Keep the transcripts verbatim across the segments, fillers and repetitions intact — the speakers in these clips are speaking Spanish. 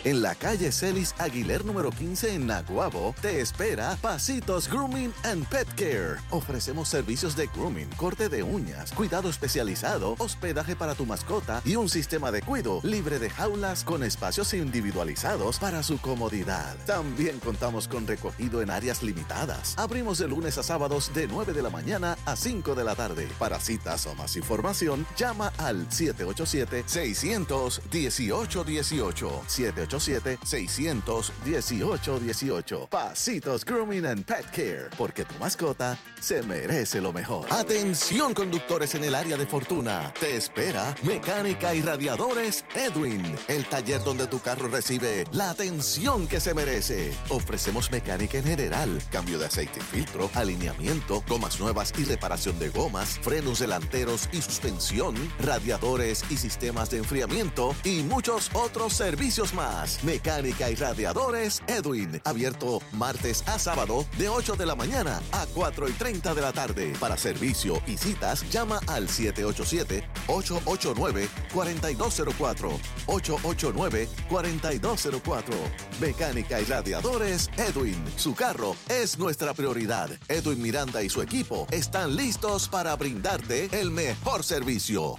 En la calle Celis Aguiler número quince en Naguabo, te espera Pasitos Grooming and Pet Care. Ofrecemos servicios de grooming, corte de uñas, cuidado especializado, hospedaje para tu mascota y un sistema de cuido libre de jaulas con espacios individualizados para su comodidad. También contamos con recogido en áreas limitadas. Abrimos de lunes a sábados de nueve de la mañana a cinco de la tarde. Para citas o más información, llama al siete ocho siete, seis cero cero, uno ocho uno ocho. siete ocho siete, seis cero cero, uno ocho uno ocho. Pasitos Grooming and Pet Care, porque tu mascota se merece lo mejor. Atención, conductores en el área de Fortuna. Te espera Mecánica y Radiadores Edwin, el taller donde tu carro recibe la atención que se merece. Ofrecemos mecánica en general, cambio de aceite y filtro, alineamiento, gomas nuevas y reparación de gomas, frenos delanteros y suspensión, radiadores y sistemas de enfriamiento y muchos otros servicios más. Mecánica y Radiadores Edwin, abierto martes a sábado de ocho de la mañana a cuatro y treinta de la tarde. Para servicio y citas, llama al siete ocho siete, ocho ocho nueve, cuatro dos cero cuatro, ocho ocho nueve, cuatro dos cero cuatro. Mecánica y Radiadores Edwin, su carro es nuestra prioridad. Edwin Miranda y su equipo están listos para brindarte el mejor servicio.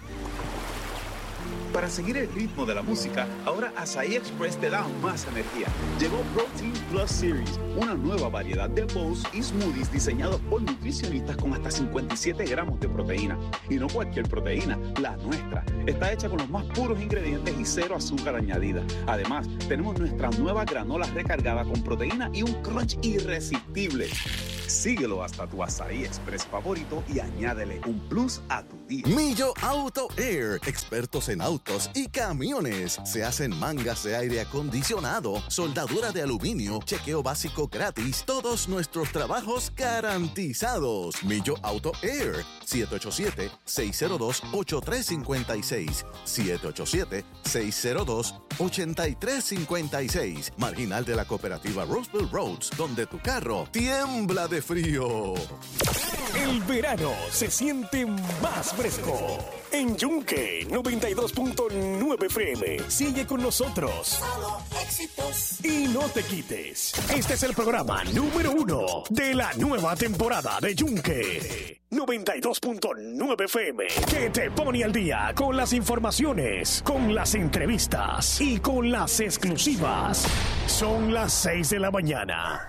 Para seguir el ritmo de la música, ahora Asahi Express te da más energía. Llegó Protein Plus Series, una nueva variedad de bowls y smoothies diseñados por nutricionistas con hasta cincuenta y siete gramos de proteína. Y no cualquier proteína, la nuestra. Está hecha con los más puros ingredientes y cero azúcar añadida. Además, tenemos nuestra nueva granola recargada con proteína y un crunch irresistible. Síguelo hasta tu Asahi Express favorito y añádele un plus a tu día. Millo Auto Air, expertos en autos y camiones. Se hacen mangas de aire acondicionado, soldadura de aluminio, chequeo básico gratis, todos nuestros trabajos garantizados. Millo Auto Air, siete ocho siete, seis cero dos, ocho tres cinco seis, siete ocho siete, seis cero dos, ocho tres cinco seis. Marginal de la cooperativa Roseville Roads, donde tu carro tiembla de frío. El verano se siente más fresco. En Yunque noventa y dos punto nueve F M. Sigue con nosotros. Solo éxitos. Y no te quites. Este es el programa número uno de la nueva temporada de Yunque noventa y dos punto nueve F M, que te pone al día con las informaciones, con las entrevistas y con las exclusivas. Son las seis de la mañana.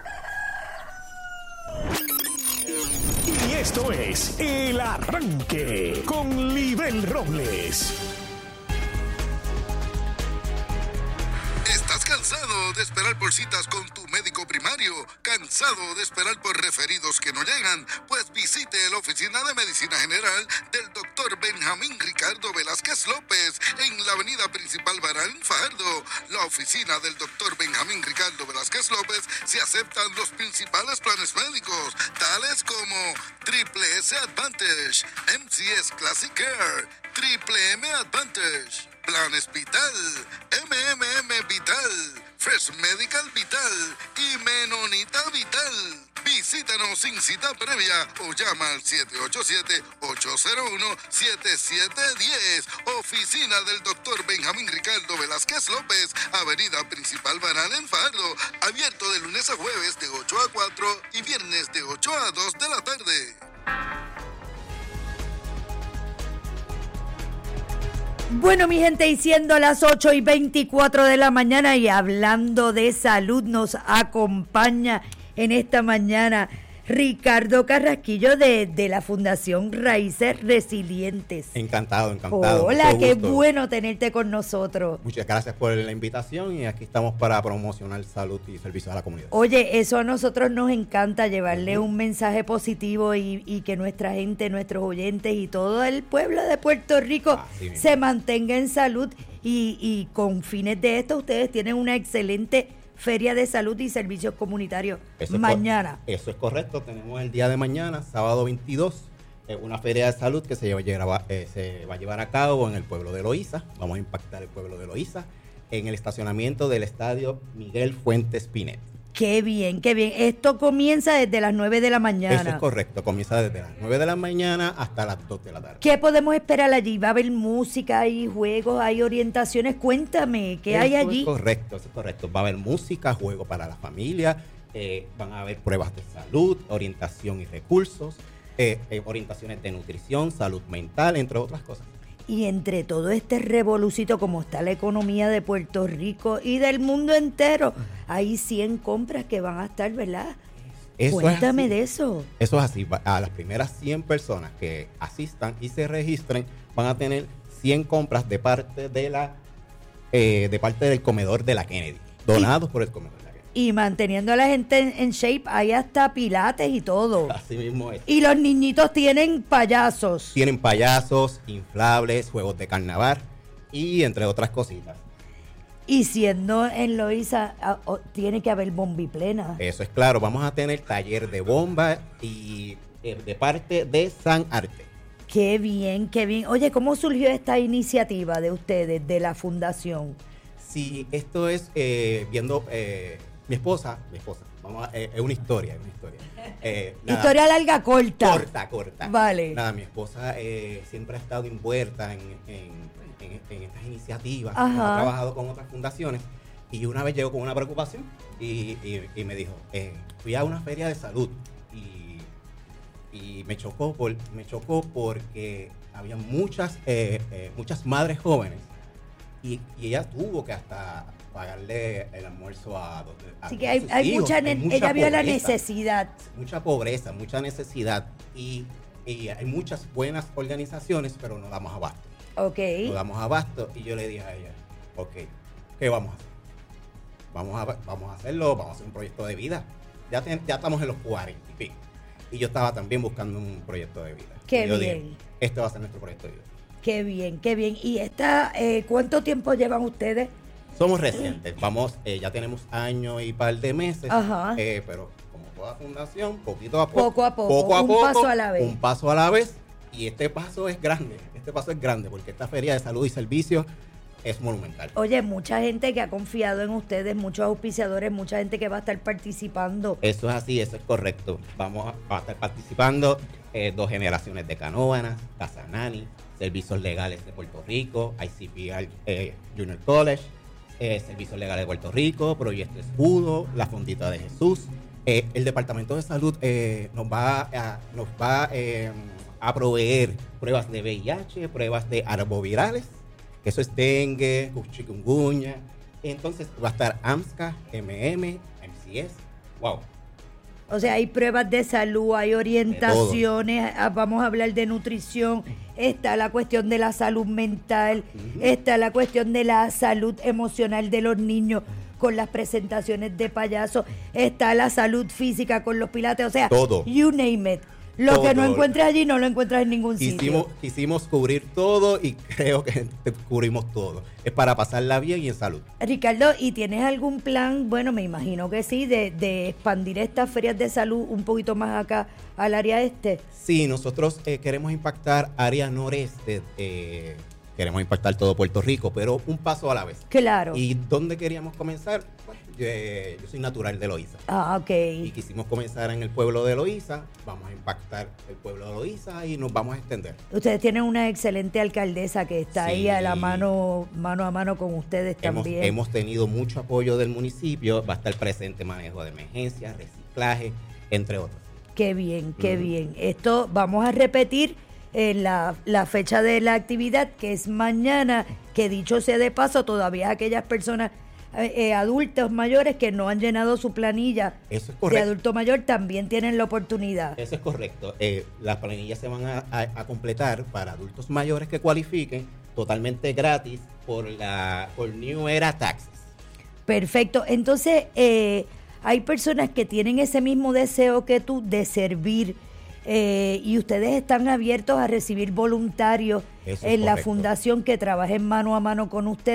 Y esto es El Arranque con Libel Robles. ¿Estás cansado de esperar por citas con tu médico primario? ¿Cansado de esperar por referidos que no llegan? Pues visite la Oficina de Medicina General del doctor Benjamín Ricardo Velázquez López en la avenida principal Baral Fajardo. La oficina del doctor Benjamín Ricardo Velázquez López se aceptan los principales planes médicos, tales como Triple S Advantage, M C S Classic Care, Triple M Advantage, Planes Vital, M M M Vital, Fresh Medical Vital y Menonita Vital. Visítanos sin cita previa o llama al siete ocho siete, ocho cero uno, siete siete uno cero. Oficina del doctor Benjamín Ricardo Velázquez López, avenida principal Banal en Fajardo. Abierto de lunes a jueves de ocho a cuatro y viernes de ocho a dos de la tarde. Bueno, mi gente, y siendo las ocho y veinticuatro de la mañana y hablando de salud, nos acompaña en esta mañana Ricardo Carrasquillo de, de la Fundación Raíces Resilientes. Encantado, encantado. Hola, qué bueno tenerte con nosotros. Muchas gracias por la invitación y aquí estamos para promocionar salud y servicios a la comunidad. Oye, eso a nosotros nos encanta, llevarle uh-huh. un mensaje positivo y, y que nuestra gente, nuestros oyentes y todo el pueblo de Puerto Rico ah, sí, se mantenga en salud y, y con fines de esto ustedes tienen una excelente Feria de Salud y Servicios Comunitarios eso mañana. Es eso es correcto, tenemos el día de mañana, sábado veintidós, eh, una feria de salud que se, lleva, eh, se va a llevar a cabo en el pueblo de Loíza. Vamos a impactar el pueblo de Loíza en el estacionamiento del estadio Miguel Fuentes Pinet. Qué bien, qué bien. Esto comienza desde las nueve de la mañana. Eso es correcto, comienza desde las nueve de la mañana hasta las dos de la tarde. ¿Qué podemos esperar allí? ¿Va a haber música, hay juegos, hay orientaciones? Cuéntame, ¿qué hay allí? Eso es correcto, eso es correcto. Va a haber música, juego para la familia, eh, van a haber pruebas de salud, orientación y recursos, eh, eh, orientaciones de nutrición, salud mental, entre otras cosas. Y entre todo este revolucito, como está la economía de Puerto Rico y del mundo entero, hay cien compras que van a estar, ¿verdad? Eso Cuéntame es así. de eso. Eso es así. A las primeras cien personas que asistan y se registren van a tener cien compras de parte de la eh, de parte del comedor de la Kennedy, donados por el comedor de la Kennedy. Y manteniendo a la gente en, en shape, hay hasta pilates y todo. Así mismo es. Y los niñitos tienen payasos. Tienen payasos, inflables, juegos de carnaval y entre otras cositas. Y siendo en Loíza, ah, oh, tiene que haber bombiplena. Eso es claro. Vamos a tener taller de bomba y eh, de parte de San Arte. Qué bien, qué bien. Oye, ¿cómo surgió esta iniciativa de ustedes, de la fundación? Sí, esto es eh, viendo eh, mi esposa, mi esposa. Vamos a, eh, es una historia, es una historia. Eh, nada, Historia larga, corta. Corta, corta. Vale. Nada, mi esposa eh, siempre ha estado envuelta en, en, en, en estas iniciativas. Ajá. Ha trabajado con otras fundaciones. Y una vez llegó con una preocupación y, y, y me dijo, eh, fui a una feria de salud y, y me chocó por, me chocó porque había muchas, eh, eh, muchas madres jóvenes y, y ella tuvo que hasta pagarle el almuerzo a, a Así que hay, sus hay hijos. mucha, Hay ne- mucha ella vio la pobreza, necesidad. mucha pobreza, mucha necesidad y, y hay muchas buenas organizaciones, pero no damos abasto. Ok. No damos abasto y yo le dije a ella, ok, ¿qué vamos a hacer? Vamos a, vamos a hacerlo, vamos a hacer un proyecto de vida. Ya, ten- ya estamos en los cuarenta y pico. Y yo estaba también buscando un proyecto de vida. Qué Y yo bien. dije, este va a ser nuestro proyecto de vida. Qué bien, qué bien. ¿Y esta, eh, cuánto tiempo llevan ustedes? Somos recientes, vamos, eh, ya tenemos año y par de meses, Ajá. eh, pero como toda fundación, poquito a poco, Poco a poco, un paso a la vez. un paso a la vez, y este paso es grande, este paso es grande, porque esta feria de salud y servicios es monumental. Oye, mucha gente que ha confiado en ustedes, muchos auspiciadores, mucha gente que va a estar participando. Eso es así, eso es correcto. Vamos a, a estar participando eh, dos generaciones de Canóvanas, Casa Nani, Servicios Legales de Puerto Rico, I C P R eh, Junior College, eh, Servicios Legales de Puerto Rico, Proyecto Escudo, La Fondita de Jesús. Eh, el Departamento de Salud eh, nos va, a, nos va eh, a proveer pruebas de V I H, pruebas de arbovirales, que eso es dengue, chikungunya. Entonces va a estar AMSCA, M M, M C S, wow. O sea, hay pruebas de salud, hay orientaciones, ah, vamos a hablar de nutrición, está la cuestión de la salud mental, está la cuestión de la salud emocional de los niños con las presentaciones de payasos, está la salud física con los pilates, o sea, Todo. you name it. Lo Todo. que no encuentres allí no lo encuentras en ningún Quisimos, sitio. quisimos cubrir todo y creo que cubrimos todo. Es para pasarla bien y en salud. Ricardo, ¿y tienes algún plan? Bueno, me imagino que sí, de, de expandir estas ferias de salud un poquito más acá al área este. Sí, nosotros eh, queremos impactar área noreste, eh, queremos impactar todo Puerto Rico, pero un paso a la vez. Claro. ¿Y dónde queríamos comenzar? Pues, yo, eh, yo soy natural de Loíza. Ah, ok. Y quisimos comenzar en el pueblo de Loíza, vamos a impactar el pueblo de Loíza y nos vamos a extender. Ustedes tienen una excelente alcaldesa que está ahí Sí. a la mano, mano a mano con ustedes Hemos, también. hemos tenido mucho apoyo del municipio, va a estar presente manejo de emergencias, reciclaje, entre otros. Qué bien, qué Ujú. bien. Esto vamos a repetir eh, la, la fecha de la actividad, que es mañana, que dicho sea de paso, todavía aquellas personas eh, eh, adultos mayores que no han llenado su planilla Eso es de correcto. adulto mayor también tienen la oportunidad. Eso es correcto. Eh, las planillas se van a, a- a completar para adultos mayores que cualifiquen totalmente gratis por la por New Era Taxes. Perfecto. Entonces, eh, hay personas que tienen ese mismo deseo que tú de servir eh, y ustedes están abiertos a recibir voluntarios Eso es en la correcto. fundación que trabajen mano a mano con ustedes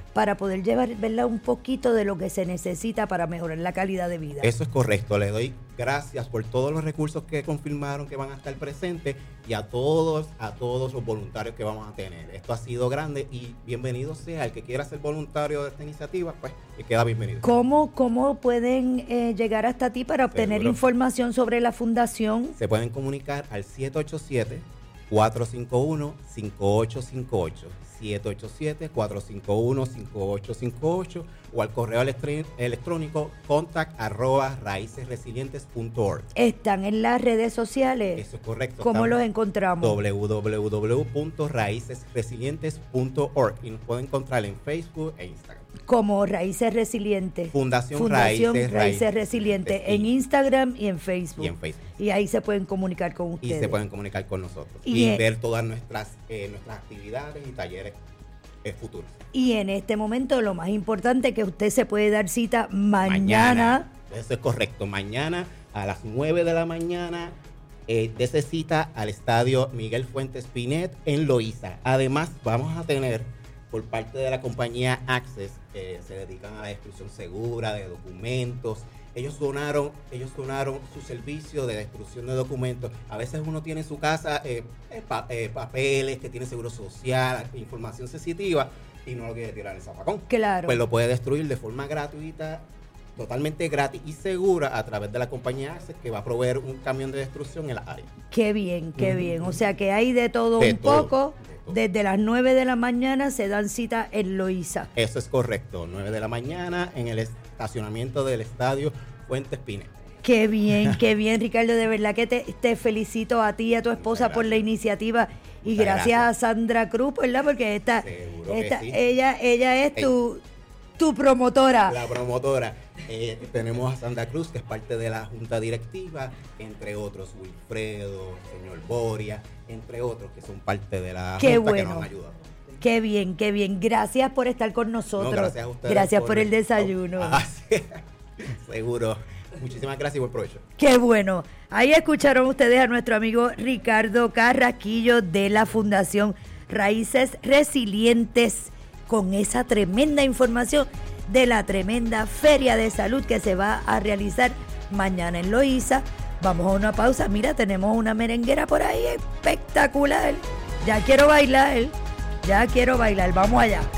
para poder llevar, ¿verdad?, un poquito de lo que se necesita para mejorar la calidad de vida. Eso es correcto. Le doy gracias por todos los recursos que confirmaron que van a estar presentes y a todos, a todos los voluntarios que vamos a tener. Esto ha sido grande y bienvenido sea el que quiera ser voluntario de esta iniciativa, pues que queda bienvenido. ¿Cómo, cómo pueden eh, llegar hasta ti para obtener Seguro. información sobre la fundación? Se pueden comunicar al siete ocho siete, cuatro cinco uno, cinco ocho cinco ocho. siete ocho siete, cuatro cinco uno, cinco ocho cinco ocho o al correo electr- electrónico contact arroba raíces resilientes punto org. ¿Están en las redes sociales? Eso es correcto. ¿Cómo Estamos los encontramos? doble u doble u doble u punto raíces resilientes punto org y nos pueden encontrar en Facebook e Instagram. Como Raíces Resilientes. Fundación, Fundación Raíces, Raíces, Raíces Resilientes sí. en Instagram y en Facebook. Y en Facebook. Y ahí se pueden comunicar con Y ustedes. se pueden comunicar con nosotros Y y, eh, ver todas nuestras, eh, nuestras actividades y talleres eh, futuros. Y en este momento lo más importante es que usted se puede dar cita mañana. Eso es correcto. Mañana a las nueve de la mañana eh, dese cita al estadio Miguel Fuentes Pinet en Loíza. Además, vamos a tener por parte de la compañía Access, que se dedican a la destrucción segura de documentos. Ellos donaron, ellos donaron su servicio de destrucción de documentos. A veces uno tiene en su casa eh, eh, pa, eh, papeles que tiene seguro social, información sensitiva, y no lo quiere tirar en el zafacón. Claro. Pues lo puede destruir de forma gratuita, totalmente gratis y segura a través de la compañía Access, que va a proveer un camión de destrucción en la área. Qué bien, qué Ujú. bien. O sea que hay de todo De un todo, poco. de todo. Desde las nueve de la mañana se dan cita en Loíza. Eso es correcto, nueve de la mañana en el estacionamiento del estadio Fuentes Pinet. Qué bien, qué bien, Ricardo. De verdad que te, te felicito a ti y a tu esposa Muchas por la gracias. iniciativa. Y Muchas gracias, gracias. a Sandra Cruz, ¿verdad? Porque esta, Seguro que esta sí. ella, ella es tu, tu promotora. La promotora. Eh, tenemos a Sandra Cruz, que es parte de la junta directiva, entre otros Wilfredo, señor Boria, entre otros que son parte de la Qué junta bueno. que nos han ayudado. Qué bien, qué bien. Gracias por estar con nosotros. No, gracias a ustedes. Gracias por el desayuno. Ah, sí. Seguro. Muchísimas gracias y buen provecho. Qué bueno. Ahí escucharon ustedes a nuestro amigo Ricardo Carraquillo de la Fundación Raíces Resilientes con esa tremenda información de la tremenda feria de salud que se va a realizar mañana en Loíza. Vamos a una pausa. Mira, tenemos una merenguera por ahí espectacular. Ya quiero bailar. Ya quiero bailar. Vamos allá.